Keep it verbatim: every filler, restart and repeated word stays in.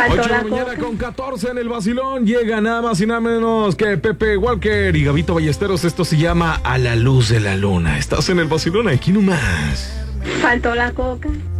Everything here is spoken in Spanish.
Faltó ocho de la la mañana coca. con catorce en el vacilón. Llega nada más y nada menos que Pepe Walker y Gabito Ballesteros. Esto se llama A la luz de la luna. Estás en el vacilón, aquí nomás. Faltó la coca.